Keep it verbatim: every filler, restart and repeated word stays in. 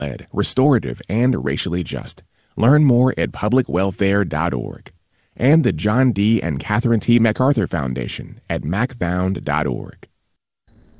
led, restorative, and racially just. Learn more at public welfare dot org. And the John D. and Catherine T. MacArthur Foundation at mac found dot org.